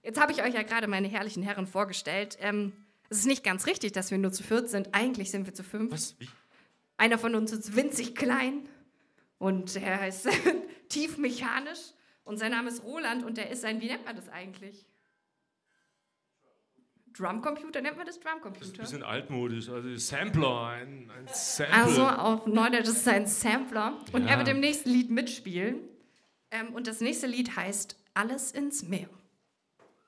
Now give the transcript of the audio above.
Jetzt habe ich euch ja gerade meine herrlichen Herren vorgestellt. Es ist nicht ganz richtig, dass wir nur zu viert sind. Eigentlich sind wir zu fünf. Was? Wie? Einer von uns ist winzig klein und er ist tief mechanisch und sein Name ist Roland und er ist ein, wie nennt man das eigentlich? Drumcomputer, nennt man das Das ist ein Drumcomputer? bisschen altmodisch. Also Sampler, ein Sample. Also auf Neudeutsch ist es ein Sampler und Ja. er wird im nächsten Lied mitspielen. Und das nächste Lied heißt Alles ins Meer.